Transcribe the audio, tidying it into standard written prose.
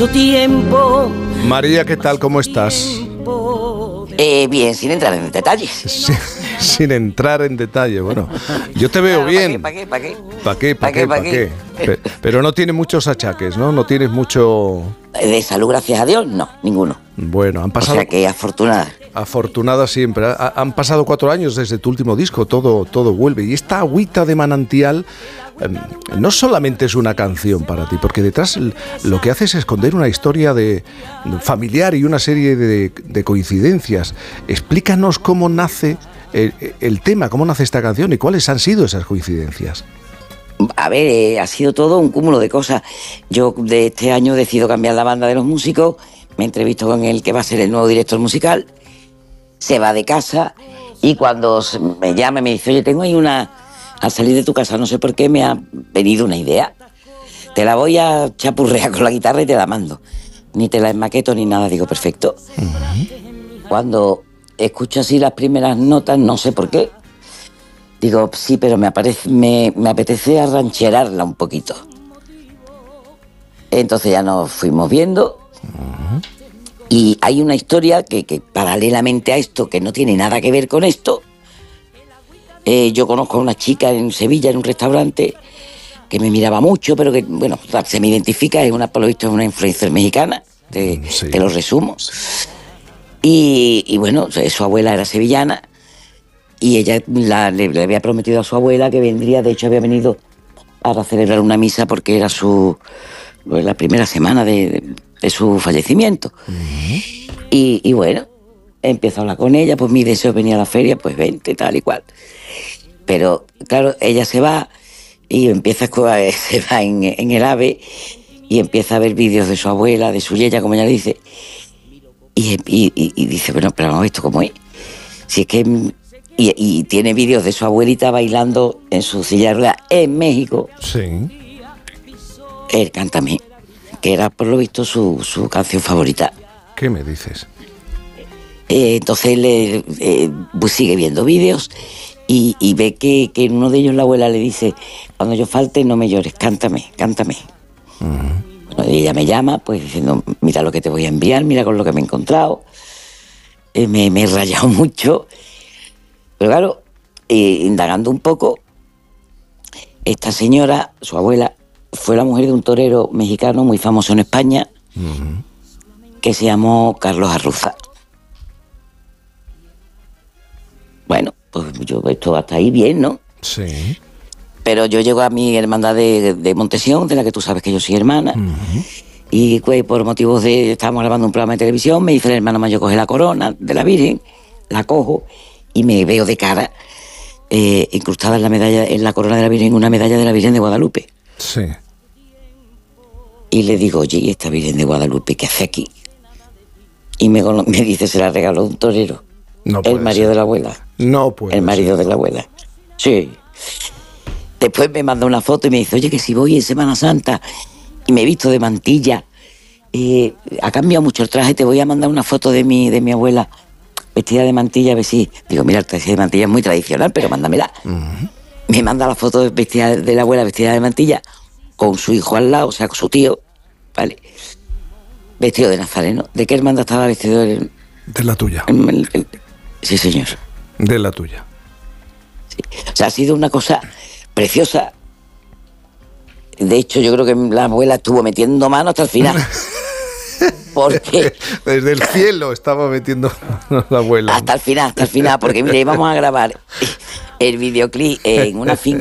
Tiempo. María, ¿qué tal? ¿Cómo estás? Bien, sin entrar en detalles. Sin entrar en detalle, bueno, yo te veo bien. ¿Para qué? ¿Para qué? Pero no tienes muchos achaques, ¿no? No tienes mucho... De salud, gracias a Dios, no, ninguno. Bueno, han pasado... O sea que afortunada. Afortunada siempre. Han pasado 4 años desde tu último disco, todo vuelve. Y esta agüita de manantial no solamente es una canción para ti, porque detrás lo que hace es esconder una historia familiar y una serie de coincidencias. Explícanos cómo nace el tema, cómo nace esta canción y cuáles han sido esas coincidencias. A ver, ha sido todo un cúmulo de cosas. Yo de este año decido cambiar la banda de los músicos, me entrevisto con el que va a ser el nuevo director musical, se va de casa y cuando me llama me dice, oye, tengo ahí al salir de tu casa, no sé por qué me ha venido una idea, te la voy a chapurrear con la guitarra y te la mando. Ni te la enmaqueto ni nada, digo, perfecto. Uh-huh. Cuando escucho así las primeras notas, no sé por qué, digo, sí, pero me apetece arrancherarla un poquito. Entonces ya nos fuimos viendo. Uh-huh. Y hay una historia que paralelamente a esto, que no tiene nada que ver con esto, yo conozco a una chica en Sevilla, en un restaurante, que me miraba mucho, pero que, bueno, se me identifica, por lo visto es una influencer mexicana, te lo resumo. Y bueno, su abuela era sevillana, y ella le había prometido a su abuela que vendría, de hecho había venido para celebrar una misa porque era la primera semana de su fallecimiento. Uh-huh. Y bueno, empiezo a hablar con ella, pues mi deseo venía a la feria, pues vente, tal y cual. Pero claro, ella se va y se va en el AVE y empieza a ver vídeos de su abuela, de su yaya, como ella le dice, y dice, bueno, pero vamos, ¿esto cómo es? Si es que... Y tiene vídeos de su abuelita bailando en su silla de ruedas en México. Sí. El Cántame, que era por lo visto su canción favorita. ¿Qué me dices? Entonces pues sigue viendo vídeos y ve que en uno de ellos la abuela le dice, cuando yo falte no me llores, cántame. Uh-huh. Bueno, y ella me llama pues diciendo, mira lo que te voy a enviar, mira con lo que me he encontrado. Me he rayado mucho, pero claro, indagando un poco, esta señora, su abuela, fue la mujer de un torero mexicano muy famoso en España, uh-huh, que se llamó Carlos Arruza. Bueno, pues yo esto hasta ahí bien, ¿no? Sí. Pero yo llego a mi hermandad de Montesión, de la que tú sabes que yo soy hermana, uh-huh, y pues, por motivos estábamos grabando un programa de televisión, me dice el hermano mayor, coge la corona de la Virgen, la cojo y me veo de cara incrustada en la corona de la Virgen, una medalla de la Virgen de Guadalupe. Sí. Y le digo, oye, ¿y esta Virgen de Guadalupe qué hace aquí? Y me dice, se la regaló un torero. No puede el marido ser. De la abuela. No puede El marido ser. de la abuela. Sí. Después me manda una foto y me dice, oye, que si voy en Semana Santa y me he visto de mantilla, ha cambiado mucho el traje, te voy a mandar una foto de mi abuela vestida de mantilla, a ver si... Digo, mira, el traje de mantilla es muy tradicional, pero mándamela. Uh-huh. Me manda la foto de la abuela vestida de mantilla con su hijo al lado, o sea, con su tío, ¿vale? Vestido de nazareno. ¿De qué hermandad estaba vestido? De la tuya. Sí, señor. De la tuya. Sí. O sea, ha sido una cosa preciosa. De hecho, yo creo que la abuela estuvo metiendo mano hasta el final. Porque... Desde el cielo estaba metiendo la abuela. Hasta el final, porque mire, íbamos a grabar el videoclip en una finca